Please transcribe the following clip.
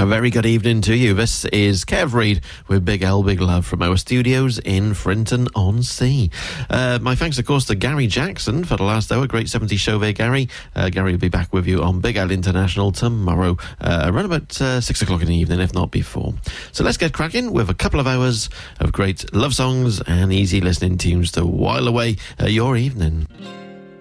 A very good evening to you. This is Kev Reid with Big L, Big Love from our studios in Frinton-on-Sea. My thanks, of course, to Gary Jackson for the last hour. Great 70s show there, Gary. Gary will be back with you on Big L International tomorrow, around about 6 o'clock in the evening, if not before. So let's get cracking with a couple of hours of great love songs and easy listening tunes to while away your evening.